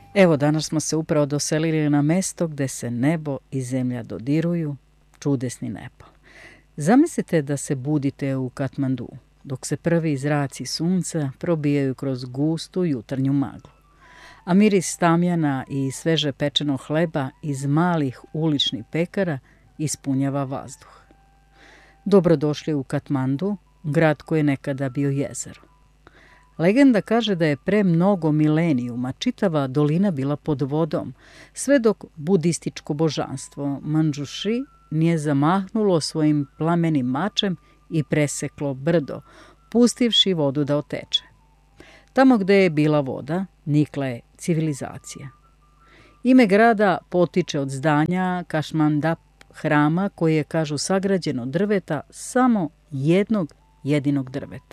Evo, danas smo se upravo doselili na mesto gde se nebo i zemlja dodiruju, čudesni Nepal. Zamislite da se budite u Katmandu, dok se prvi zraci sunca probijaju kroz gustu jutarnju maglu, a miris tamjana i sveže pečenog hleba iz malih uličnih pekara ispunjava vazduh. Dobrodošli u Katmandu, grad koji je nekada bio jezero. Legenda kaže da je pre mnogo milenijuma čitava dolina bila pod vodom, sve dok budističko božanstvo Manjushri nije zamahnulo svojim plamenim mačem i preseklo brdo, pustivši vodu da oteče. Tamo gde je bila voda, nikla je civilizacija. Ime grada potiče od zdanja Kašmandap hrama koji je, kažu, sagrađen od drveta, samo jednog jedinog drveta.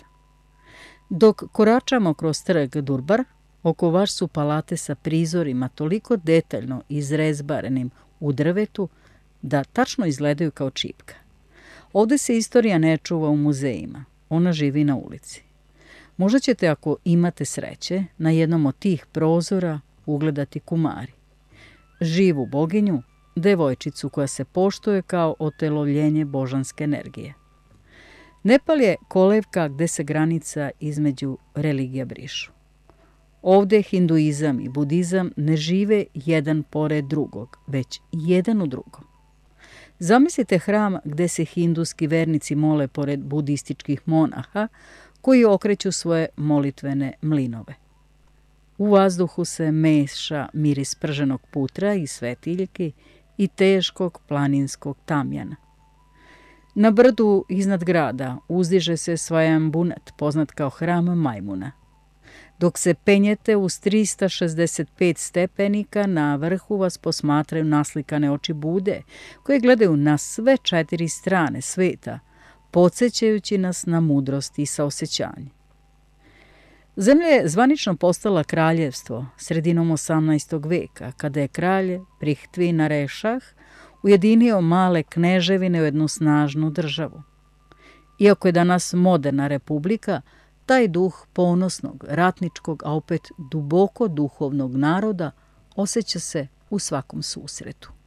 Dok koračamo kroz trg Durbar, oko vas su palate sa prizorima toliko detaljno izrezbarenim u drvetu da tačno izgledaju kao čipka. Ovde se istorija ne čuva u muzejima, ona živi na ulici. Možda ćete, ako imate sreće, na jednom od tih prozora ugledati Kumari, živu boginju, devojčicu koja se poštuje kao otelovljenje božanske energije. Nepal je kolevka gde se granica između religija brišu. Ovde hinduizam i budizam ne žive jedan pored drugog, već jedan u drugom. Zamislite hram gde se hinduski vernici mole pored budističkih monaha koji okreću svoje molitvene mlinove. U vazduhu se meša miris prženog putra i svetiljki i teškog planinskog tamjana. Na brdu iznad grada uzdiže se Svajambunat, poznat kao hram Majmuna. Dok se penjete uz 365 stepenika, na vrhu vas posmatraju naslikane oči Bude, koje gledaju na sve 4 strane sveta, podsjećajući nas na mudrost i saosećanje. Zemlja je zvanično postala kraljevstvo sredinom 18. veka, kada je kralj Prithvi Narešah ujedinio male kneževine u jednu snažnu državu. Iako je danas moderna republika, taj duh ponosnog, ratničkog, a opet duboko duhovnog naroda osjeća se u svakom susretu.